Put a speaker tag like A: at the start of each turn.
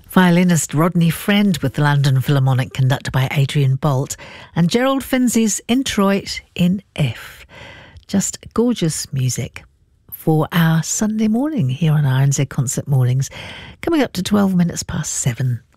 A: Violinist Rodney Friend with the London Philharmonic, conducted by Adrian Bolt, and Gerald Finzi's Introit in F. Just gorgeous music for our Sunday morning here on RNZ Concert Mornings, coming up to 12 minutes past 7.